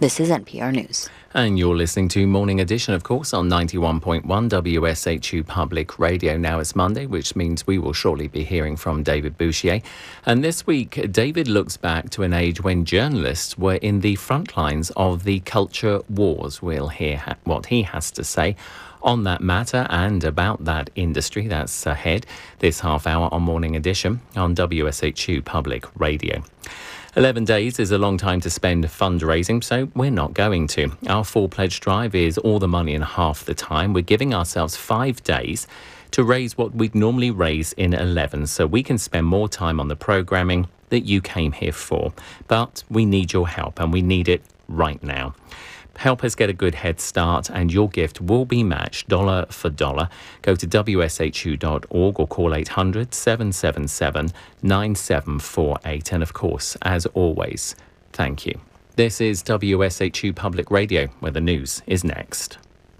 This is NPR News. And you're listening to Morning Edition, of course, on 91.1 WSHU Public Radio. Now it's Monday, which means we will shortly be hearing from David Bouchier. And this week, David looks back to an age when journalists were in the front lines of the culture wars. We'll hear what he has to say on that matter and about that industry. That's ahead this half hour on Morning Edition on WSHU Public Radio. 11 days is a long time to spend fundraising, so we're not going to. Our full pledge drive is all the money in half the time. We're giving ourselves 5 days to raise what we'd normally raise in 11, so we can spend more time on the programming that you came here for. But we need your help, and we need it right now. Help us get a good head start, and your gift will be matched dollar for dollar. Go to wshu.org or call 800-777-9748. And of course, as always, thank you. This is WSHU Public Radio, where the news is next.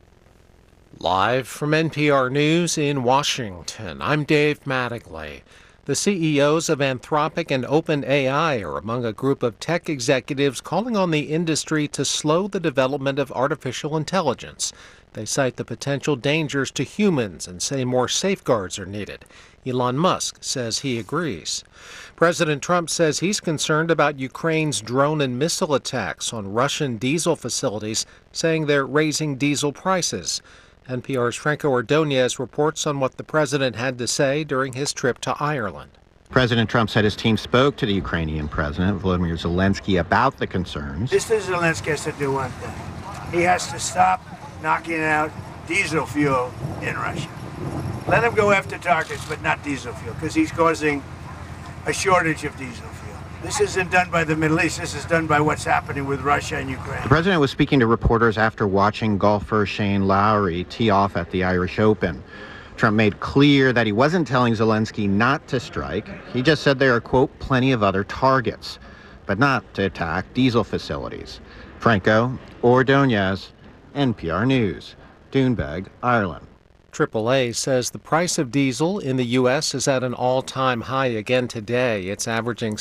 Live from NPR News in Washington, I'm Dave Mattingly. The CEOs of Anthropic and OpenAI are among a group of tech executives calling on the industry to slow the development of artificial intelligence. They cite the potential dangers to humans and say more safeguards are needed. Elon Musk says he agrees. President Trump says he's concerned about Ukraine's drone and missile attacks on Russian diesel facilities, saying they're raising diesel prices. NPR's Franco Ordonez reports on what the president had to say during his trip to Ireland. President Trump said his team spoke to the Ukrainian president, Volodymyr Zelensky, about the concerns. Mr. Zelensky has to do one thing. He has to stop knocking out diesel fuel in Russia. Let him go after targets, but not diesel fuel, because he's causing a shortage of diesel fuel. This isn't done by the Middle East. This is done by what's happening with Russia and Ukraine. The president was speaking to reporters after watching golfer Shane Lowry tee off at the Irish Open. Trump made clear that he wasn't telling Zelensky not to strike. He just said there are, quote, plenty of other targets, but not to attack diesel facilities. Franco Ordonez, NPR News, Doonbeg, Ireland. AAA says the price of diesel in the U.S. is at an all-time high again today. It's averaging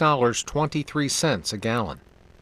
$6.23 a gallon.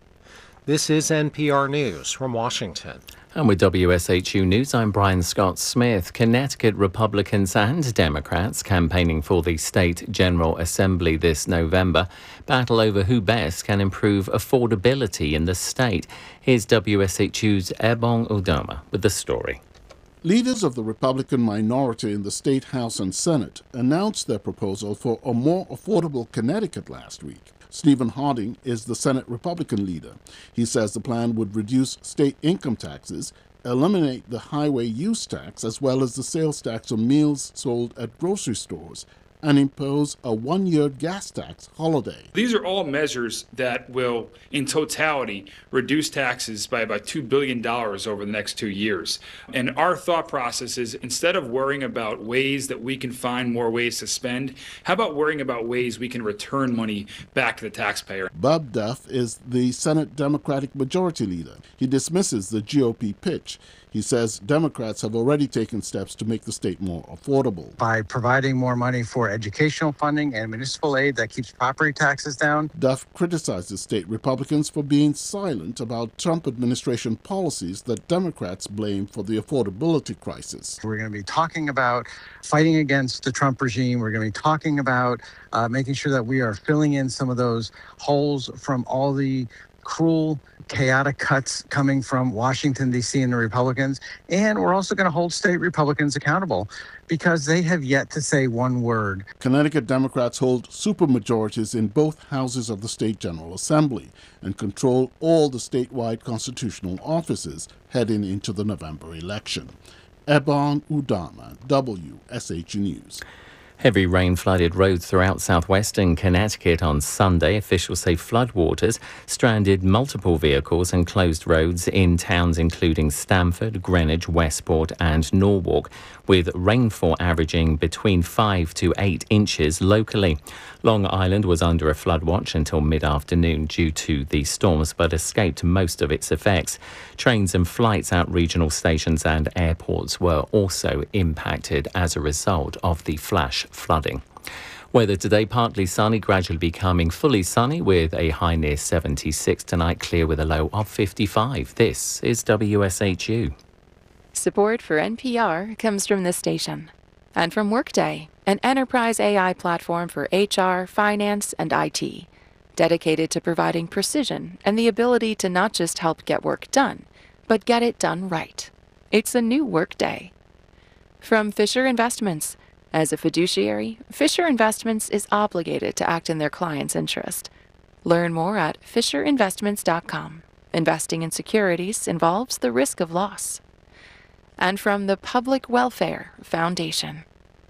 This is NPR News from Washington. And with WSHU News, I'm Brian Scott Smith. Connecticut Republicans and Democrats campaigning for the state General Assembly this November battle over who best can improve affordability in the state. Here's WSHU's Ebong Udoma with the story. Leaders of the Republican minority in the State House and Senate announced their proposal for a more affordable Connecticut last week. Stephen Harding is the Senate Republican leader. He says the plan would reduce state income taxes, eliminate the highway use tax, as well as the sales tax on meals sold at grocery stores, and impose a one-year gas tax holiday. These are all measures that will, in totality, reduce taxes by about $2 billion over the next 2 years. And our thought process is, instead of worrying about ways that we can find more ways to spend, how about worrying about ways we can return money back to the taxpayer? Bob Duff is the Senate Democratic Majority Leader. He dismisses the GOP pitch. He says Democrats have already taken steps to make the state more affordable. By providing more money for educational funding and municipal aid that keeps property taxes down. Duff criticizes state Republicans for being silent about Trump administration policies that Democrats blame for the affordability crisis. We're going to be talking about fighting against the Trump regime. We're going to be talking about making sure that we are filling in some of those holes from all the cruel, chaotic cuts coming from Washington, D.C. and the Republicans. And we're also going to hold state Republicans accountable because they have yet to say one word. Connecticut Democrats hold supermajorities in both houses of the State General Assembly and control all the statewide constitutional offices heading into the November election. Ebong Udoma, WSHU News. Heavy rain flooded roads throughout southwestern Connecticut on Sunday. Officials say floodwaters stranded multiple vehicles and closed roads in towns including Stamford, Greenwich, Westport and Norwalk, with rainfall averaging between 5 to 8 inches locally. Long Island was under a flood watch until mid-afternoon due to the storms, but escaped most of its effects. Trains and flights at regional stations and airports were also impacted as a result of the flash flooding. Weather today, partly sunny, gradually becoming fully sunny with a high near 76 tonight, clear with a low of 55. This is WSHU. Support for NPR comes from this station and from Workday, an enterprise AI platform for HR, finance, and IT, dedicated to providing precision and the ability to not just help get work done, but get it done right. It's a new Workday. From Fisher Investments. As a fiduciary, Fisher Investments is obligated to act in their client's interest. Learn more at fisherinvestments.com. Investing in securities involves the risk of loss. And from the Public Welfare Foundation.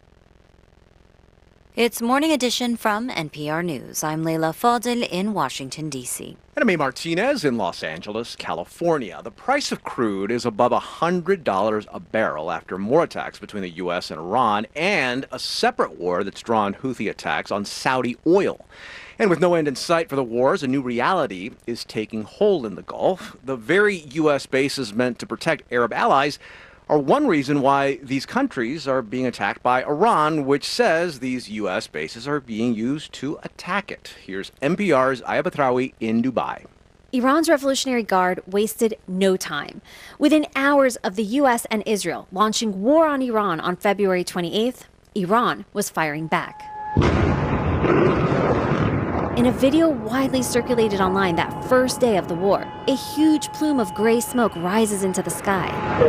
It's Morning Edition from NPR News. I'm Leila Fadel in Washington, D.C. And I'm A. Martinez in Los Angeles, California. The price of crude is above $100 a barrel after more attacks between the U.S. and Iran and a separate war that's drawn Houthi attacks on Saudi oil. And with no end in sight for the wars, a new reality is taking hold in the Gulf. The very U.S. bases meant to protect Arab allies are one reason why these countries are being attacked by Iran, which says these U.S. bases are being used to attack it. Here's NPR's Aya Batrawi in Dubai. Iran's Revolutionary Guard wasted no time. Within hours of the U.S. and Israel launching war on Iran on February 28th, Iran was firing back. In a video widely circulated online that first day of the war, a huge plume of gray smoke rises into the sky.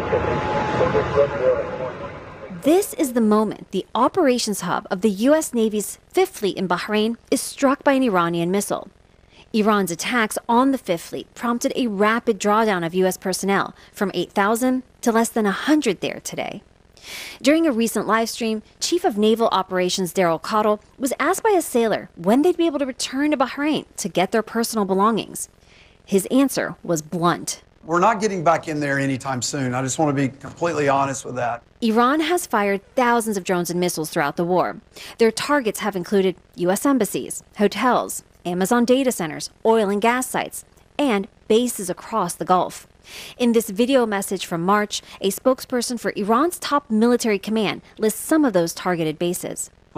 This is the moment the operations hub of the U.S. Navy's Fifth Fleet in Bahrain is struck by an Iranian missile. Iran's attacks on the Fifth Fleet prompted a rapid drawdown of U.S. personnel, from 8,000 to less than 100 there today. During a recent live stream, Chief of Naval Operations Daryl Cottle was asked by a sailor when they'd be able to return to Bahrain to get their personal belongings. His answer was blunt. We're not getting back in there anytime soon. I just want to be completely honest with that. Iran has fired thousands of drones and missiles throughout the war. Their targets have included U.S. embassies, hotels, Amazon data centers, oil and gas sites, and bases across the Gulf. In this video message from March, a spokesperson for Iran's top military command lists some of those targeted bases. He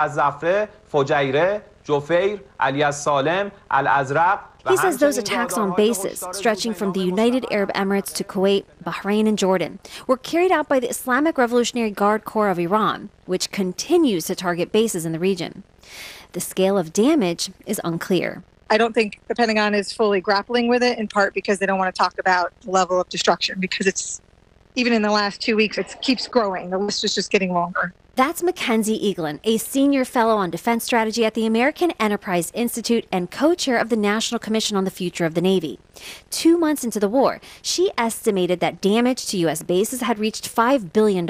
says those attacks on bases, stretching from the United Arab Emirates to Kuwait, Bahrain, and Jordan, were carried out by the Islamic Revolutionary Guard Corps of Iran, which continues to target bases in the region. The scale of damage is unclear. I don't think the Pentagon is fully grappling with it, in part because they don't want to talk about the level of destruction, because it's, even in the last 2 weeks, it keeps growing. The list is just getting longer. That's Mackenzie Eaglin, a senior fellow on defense strategy at the American Enterprise Institute and co-chair of the National Commission on the Future of the Navy. 2 months into the war, she estimated that damage to U.S. bases had reached $5 billion.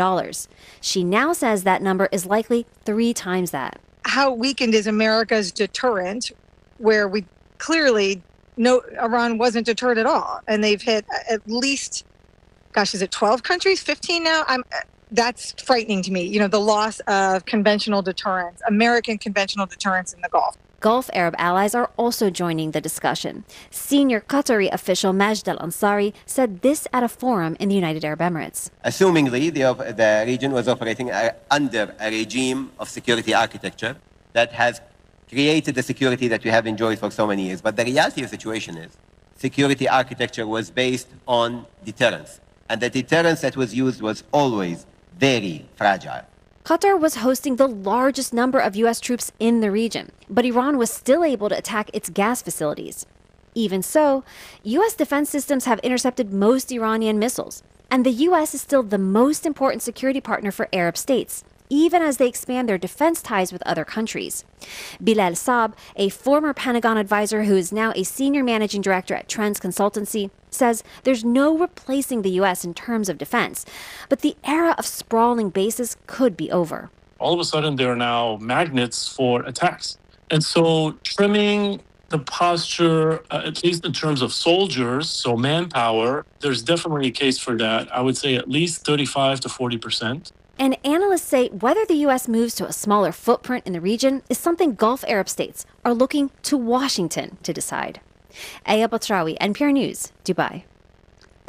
She now says that number is likely 3 times that. How weakened is America's deterrent, where we clearly know Iran wasn't deterred at all, and they've hit at least, gosh, is it 12 countries, 15 now? That's frightening to me. You know, the loss of conventional deterrence, American conventional deterrence in the Gulf. Gulf Arab allies are also joining the discussion. Senior Qatari official Majd al-Ansari said this at a forum in the United Arab Emirates. Assumingly, the region was operating under a regime of security architecture that has created the security that we have enjoyed for so many years. But the reality of the situation is security architecture was based on deterrence. And the deterrence that was used was always very fragile. Qatar was hosting the largest number of U.S. troops in the region, but Iran was still able to attack its gas facilities. Even so, U.S. defense systems have intercepted most Iranian missiles, and the U.S. is still the most important security partner for Arab states, even as they expand their defense ties with other countries. Bilal Saab, a former Pentagon advisor who is now a senior managing director at Trends Consultancy, says there's no replacing the U.S. in terms of defense, but the era of sprawling bases could be over. All of a sudden, there are now magnets for attacks. And so trimming the posture, at least in terms of soldiers, so manpower, there's definitely a case for that. I would say at least 35 to 40%. And analysts say whether the U.S. moves to a smaller footprint in the region is something Gulf Arab states are looking to Washington to decide. Aya Batrawi, NPR News, Dubai.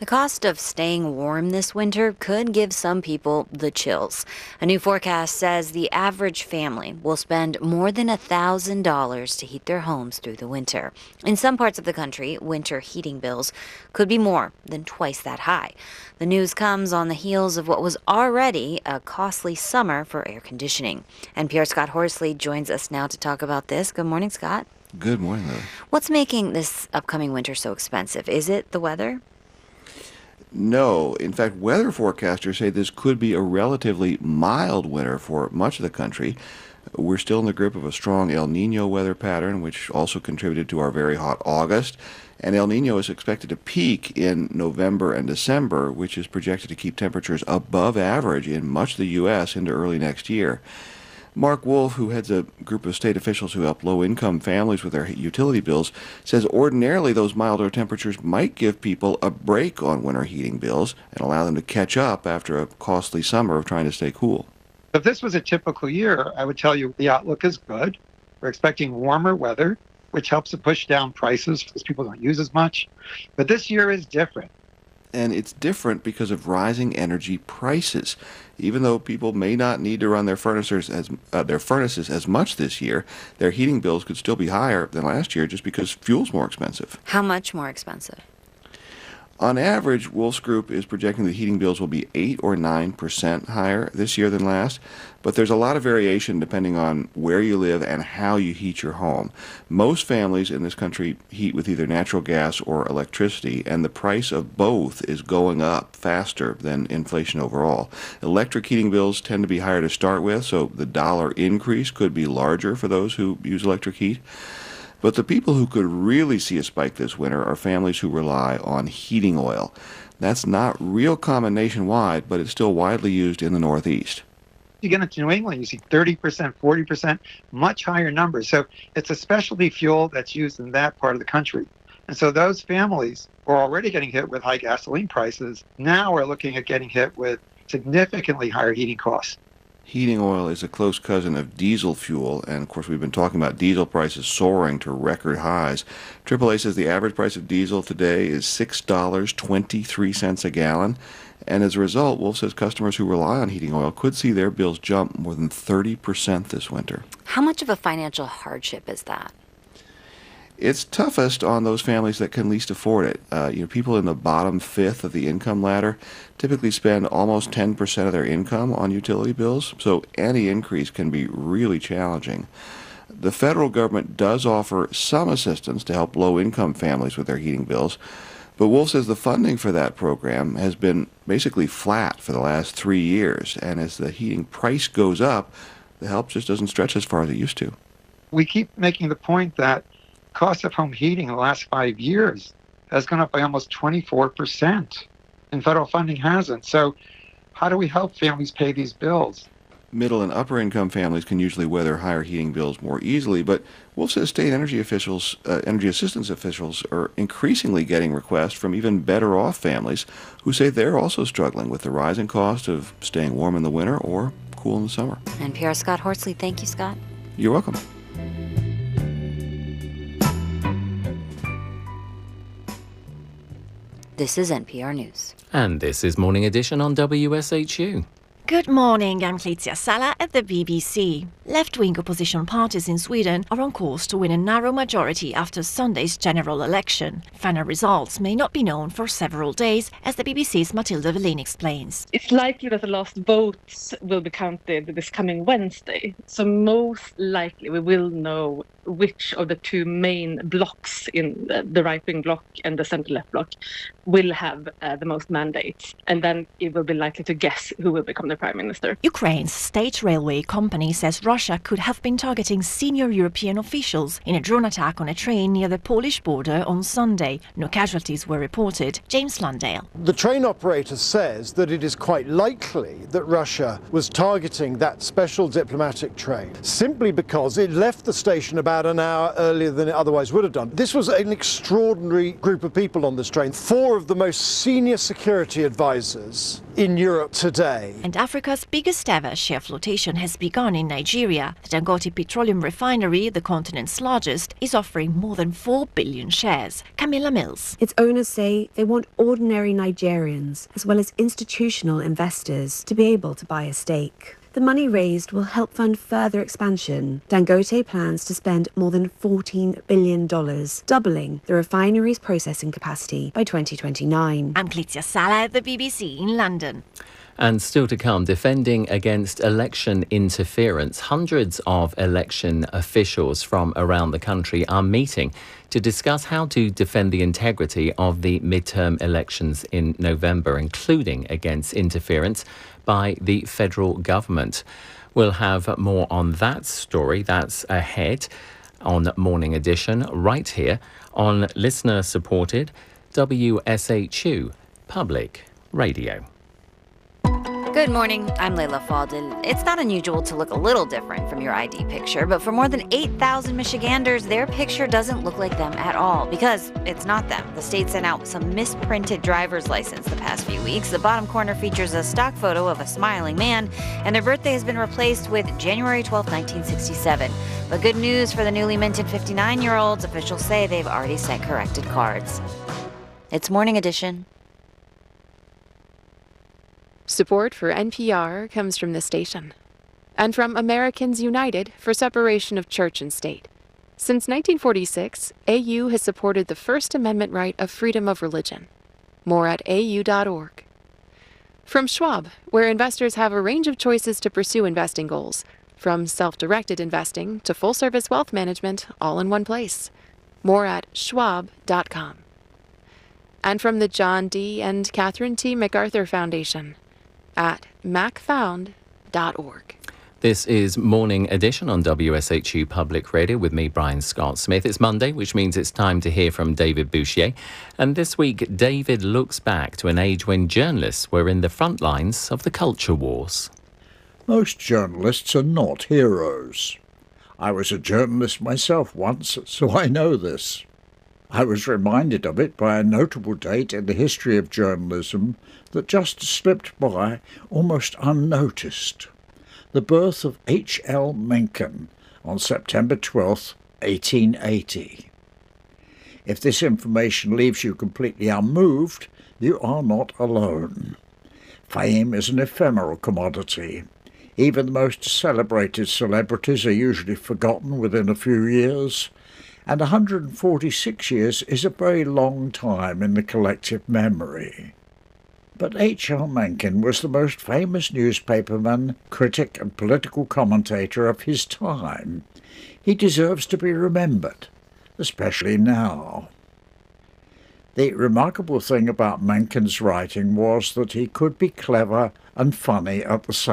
The cost of staying warm this winter could give some people the chills. A new forecast says the average family will spend more than $1,000 to heat their homes through the winter. In some parts of the country, winter heating bills could be more than twice that high. The news comes on the heels of what was already a costly summer for air conditioning. NPR's Scott Horsley joins us now to talk about this. Good morning, Scott. Good morning, Lily. What's making this upcoming winter so expensive? Is it the weather? No. In fact, weather forecasters say this could be a relatively mild winter for much of the country. We're still in the grip of a strong El Nino weather pattern, which also contributed to our very hot August. And El Nino is expected to peak in November and December, which is projected to keep temperatures above average in much of the U.S. into early next year. Mark Wolf, who heads a group of state officials who help low-income families with their utility bills, says ordinarily those milder temperatures might give people a break on winter heating bills and allow them to catch up after a costly summer of trying to stay cool. If this was a typical year, I would tell you the outlook is good. We're expecting warmer weather, which helps to push down prices because people don't use as much. But this year is different. And it's different because of rising energy prices. Even though people may not need to run their furnaces as much this year, their heating bills could still be higher than last year just because fuel's more expensive. How much more expensive? On average, Wolf's Group is projecting that heating bills will be 8 or 9% higher this year than last, but there's a lot of variation depending on where you live and how you heat your home. Most families in this country heat with either natural gas or electricity, and the price of both is going up faster than inflation overall. Electric heating bills tend to be higher to start with, so the dollar increase could be larger for those who use electric heat. But the people who could really see a spike this winter are families who rely on heating oil. That's not real common nationwide, but it's still widely used in the Northeast. You get into New England, you see 30%, 40%, much higher numbers. So it's a specialty fuel that's used in that part of the country. And so those families who are already getting hit with high gasoline prices now are looking at getting hit with significantly higher heating costs. Heating oil is a close cousin of diesel fuel, and of course we've been talking about diesel prices soaring to record highs. AAA says the average price of diesel today is $6.23 a gallon, and as a result, Wolf says customers who rely on heating oil could see their bills jump more than 30% this winter. How much of a financial hardship is that? It's toughest on those families that can least afford it. People in the bottom fifth of the income ladder typically spend almost 10% of their income on utility bills, so any increase can be really challenging. The federal government does offer some assistance to help low-income families with their heating bills, but Wolf says the funding for that program has been basically flat for the last 3 years, and as the heating price goes up, the help just doesn't stretch as far as it used to. We keep making the point that cost of home heating in the last 5 years has gone up by almost 24%, and federal funding hasn't. So how do we help families pay these bills? Middle and upper income families can usually weather higher heating bills more easily, but Wolf says state energy assistance officials are increasingly getting requests from even better off families who say they're also struggling with the rising cost of staying warm in the winter or cool in the summer. NPR Scott Horsley. Thank you, Scott. You're welcome. This is NPR News. And this is Morning Edition on WSHU. Good morning, I'm Clizia Sala at the BBC. Left-wing opposition parties in Sweden are on course to win a narrow majority after Sunday's general election. Final results may not be known for several days, as the BBC's Matilda Velin explains. It's likely that the last votes will be counted this coming Wednesday. So most likely we will know which of the two main blocks in the right-wing bloc and the centre-left bloc will have the most mandates. And then it will be likely to guess who will become the Prime Minister. Ukraine's state railway company says Russia could have been targeting senior European officials in a drone attack on a train near the Polish border on Sunday. No casualties were reported. James Landale. The train operator says that it is quite likely that Russia was targeting that special diplomatic train simply because it left the station about about an hour earlier than it otherwise would have done. This was an extraordinary group of people on this train, 4 of the most senior security advisors in Europe today. And Africa's biggest ever share flotation has begun in Nigeria. The Dangote Petroleum Refinery, the continent's largest, is offering more than 4 billion shares. Camilla Mills. Its owners say they want ordinary Nigerians, as well as institutional investors, to be able to buy a stake. The money raised will help fund further expansion. Dangote plans to spend more than $14 billion, doubling the refinery's processing capacity by 2029. I'm Clizia Sala at the BBC in London. And still to come, defending against election interference, hundreds of election officials from around the country are meeting to discuss how to defend the integrity of the midterm elections in November, including against interference by the federal government. We'll have more on that story. That's ahead on Morning Edition, right here on listener-supported WSHU Public Radio. Good morning, I'm Layla Faldin. It's not unusual to look a little different from your ID picture, but for more than 8,000 Michiganders, their picture doesn't look like them at all, because it's not them. The state sent out some misprinted driver's license the past few weeks. The bottom corner features a stock photo of a smiling man, and their birthday has been replaced with January 12, 1967. But good news for the newly minted 59-year-olds. Officials say they've already sent corrected cards. It's Morning Edition. Support for NPR comes from this station and from Americans United for Separation of Church and State. Since 1946, AU has supported the First Amendment right of freedom of religion. More at au.org. From Schwab, where investors have a range of choices to pursue investing goals, from self-directed investing to full-service wealth management, all in one place. More at schwab.com. And from the John D. and Catherine T. MacArthur Foundation at macfound.org. This is Morning Edition on WSHU Public Radio with me, Brian Scott Smith. It's Monday, which means it's time to hear from David Bouchier. And this week, David looks back to an age when journalists were in the front lines of the culture wars. Most journalists are not heroes. I was a journalist myself once, so I know this. I was reminded of it by a notable date in the history of journalism that just slipped by almost unnoticed. The birth of H.L. Mencken on September 12, 1880. If this information leaves you completely unmoved, you are not alone. Fame is an ephemeral commodity. Even the most celebrated celebrities are usually forgotten within a few years, and 146 years is a very long time in the collective memory. But H.L. Mencken was the most famous newspaperman, critic and political commentator of his time. He deserves to be remembered, especially now. The remarkable thing about Mencken's writing was that he could be clever and funny at the same time.